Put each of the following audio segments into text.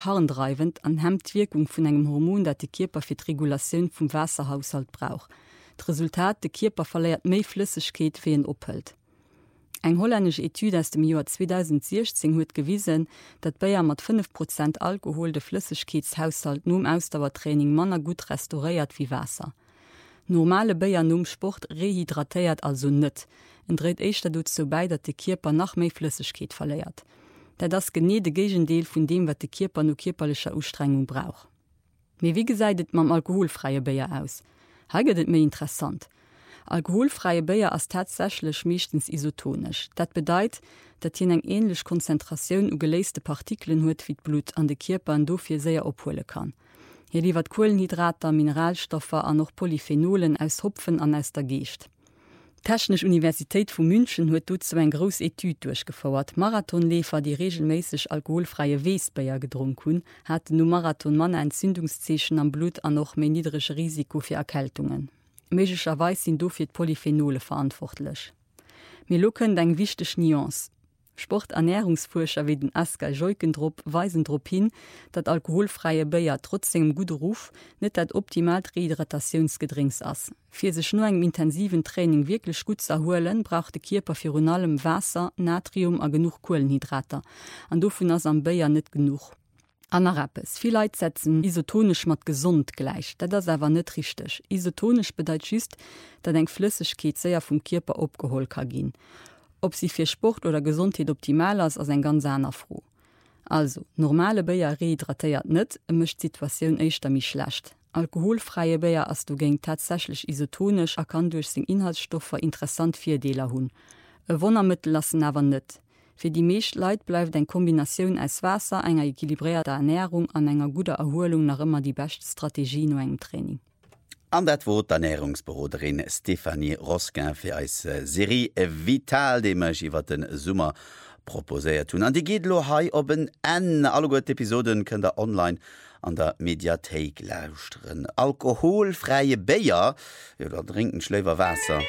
harndreibend an hemmt Wirkung vun engem Hormon, dat de Kierper fir d'Regulationun vum Wasserhaushalt brauch. D'Resultat, de Kierper verleiert méi Flüssigkeet wie en ophelt. Eng hollännesch Etude aus dem Joar 2016 huet gewiesen, dat Beier mat 5% Alkohol de Flüssigkeitshaushalt num Ausdauertraining manner gut restauréiert wie Wasser. Normale Beier num Sport rehydratéiert also nett, en dreht eichter dazu bei, dat de Kierper nach méi Flüssigkeet verleiert. Da das gene de Gegendeel vun dem, wat de Kierper no kierperlicher Ustrengung brauch. Me wie geseidet mam alkoholfreie Beier aus? Haget méi interessant. Alkoholfreie Beier as tatsächlich mechtens isotonisch. Dat bedeit, dat hien eng ähnlich Konzentrationun u geléiste Partikeln huet wie Blut an de Kierper an dofir séier ophole kann. Hier liefert Kohlenhydrater, Mineralstoffe an noch Polyphenolen aus Hopfen an aus der Geest. Technisch Universität vu München huet dazu ein gros Etude durchgefauert. Marathonläfer, die regelmäßig alkoholfreie Weesbeier gedrunken hun, hatten no Marathonmann Entzündungszeschen am Blut an noch méi niedrigsche Risiko für Erkältungen. Mecherweis sind dofir Polyphenole verantwortlich. Mir locken eng wichtig Nuance. Sporternährungsforscher wie den Askar Joikendrop weisen darauf hin, dat alkoholfreie Beier trotzdem gute Ruf net dat optimal Rehydratationsgedrings ass. Für sech nur engem intensiven Training wirklich gut zu erholen, braucht de Kierper für allem Wasser, Natrium a genug Kohlenhydrater. An dofun ass am Beier net genug. Anarappes. Viel Leute setzen isotonisch mat gesund gleich. Das aber net richtig. Isotonisch bedeutet just, dat eng Flüssigkeit sehr vom Kierper opgeholt kann gehen. Ob sie für Sport oder Gesundheit optimal ist, als ein ganz anderer froh. Also, normale Beier rehydratiert nicht, mischt die Situation echt damit schlecht. Alkoholfreie Beier, als du gegen tatsächlich isotonisch, kann durch seine Inhaltsstoffe interessant Vorteile haben. Ein Wundermittel lassen aber nicht. Für die meisten Leute bleibt eine Kombination aus Wasser, einer equilibrierten Ernährung und einer guten Erholung noch immer die beste Strategie in einem Training. An dat wo d'Ernährungsberaterin Stephanie Roskin fir als Serie Vital demech iwwer den Summer proposéiert hun. An die geht lo hai op en alle gut Episoden kën der online an der Mediathek lauschtren. Alkoholfreie Beier oder trinken schlewer Wasser.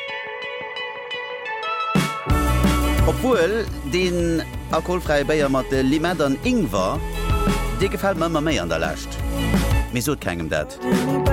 Obwohl den alkoholfreie Beier mat de Limett an Ingwer, de gefällt man méi an der Lächt. Mir sot kegem dat.